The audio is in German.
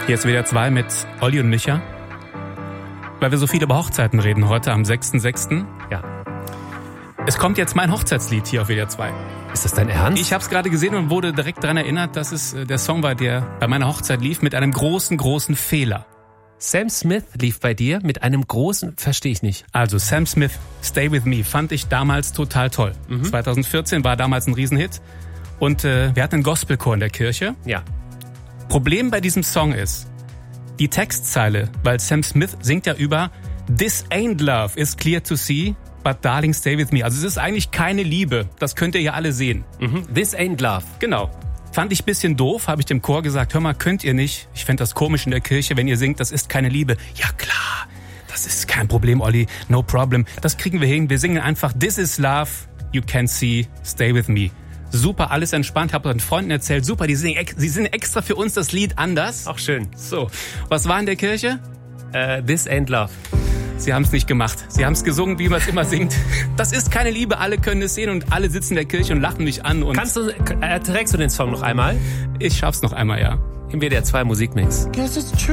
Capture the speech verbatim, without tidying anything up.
Hier ist W D R zwei mit Olli und Micha. Weil wir so viel über Hochzeiten reden heute am sechsten sechsten Ja. Es kommt jetzt mein Hochzeitslied hier auf W D R zwei. Ist das dein Ernst? Ich habe es gerade gesehen und wurde direkt daran erinnert, dass es der Song war, der bei meiner Hochzeit lief, mit einem großen, großen Fehler. Sam Smith lief bei dir mit einem großen, verstehe ich nicht. Also Sam Smith, Stay With Me, fand ich damals total toll. Mhm. zwanzig vierzehn war damals ein Riesenhit. Und äh, wir hatten einen Gospelchor in der Kirche. Ja. Problem bei diesem Song ist, die Textzeile, weil Sam Smith singt ja über This ain't love, is clear to see, but darling stay with me. Also es ist eigentlich keine Liebe, das könnt ihr ja alle sehen. Mhm. This ain't love. Genau. Fand ich ein bisschen doof, habe ich dem Chor gesagt, hör mal, könnt ihr nicht, ich fände das komisch in der Kirche, wenn ihr singt, das ist keine Liebe. Ja klar, das ist kein Problem, Olli, no problem. Das kriegen wir hin, wir singen einfach This is love, you can see, stay with me. Super, alles entspannt, habe meinen Freunden erzählt, super, die singen, sie singen extra für uns das Lied anders. Auch schön. So, was war in der Kirche? Äh, This ain't love. Sie haben es nicht gemacht. Sie haben es gesungen, wie man es immer singt. Das ist keine Liebe, alle können es sehen und alle sitzen in der Kirche und lachen mich an. Und Kannst du, äh, trägst du den Song noch einmal? ich schaff's noch einmal, ja. Im W D R zwei Musikmix.